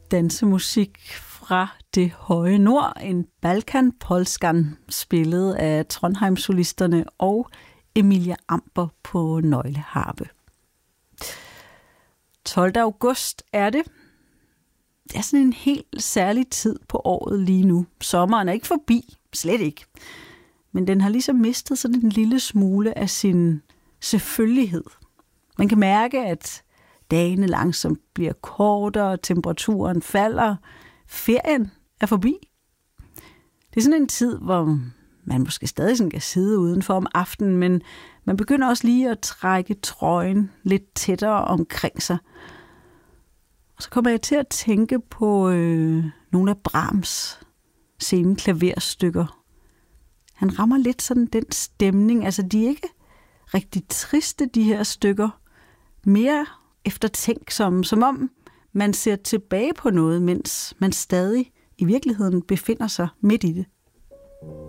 dansemusik fra det høje nord. En Balkan-polskan spillet af Trondheim-solisterne og Emilia Amper på nøgleharpe. 12. august er det. Det er sådan en helt særlig tid på året lige nu. Sommeren er ikke forbi, slet ikke. Men den har ligesom mistet sådan en lille smule af sin selvfølgelighed. Man kan mærke, at dagene langsomt bliver kortere, temperaturen falder, ferien er forbi. Det er sådan en tid, hvor man måske stadig sådan kan sidde udenfor om aftenen, men man begynder også lige at trække trøjen lidt tættere omkring sig. Og så kommer jeg til at tænke på nogle af Brahms sene klaverstykker. Han rammer lidt sådan den stemning. Altså, de er ikke rigtig triste, de her stykker. Mere eftertænksomme, som om man ser tilbage på noget, mens man stadig i virkeligheden befinder sig midt i det.